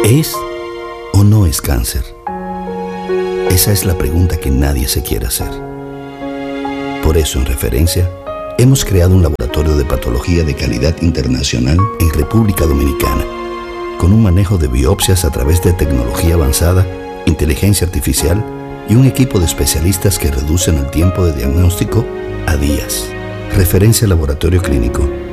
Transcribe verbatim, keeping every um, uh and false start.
¿Es o no es cáncer? Esa es la pregunta que nadie se quiere hacer. Por eso, en Referencia, hemos creado un laboratorio de patología de calidad internacional en República Dominicana, con un manejo de biopsias a través de tecnología avanzada, inteligencia artificial y un equipo de especialistas que reducen el tiempo de diagnóstico a días. Referencia Laboratorio Clínico.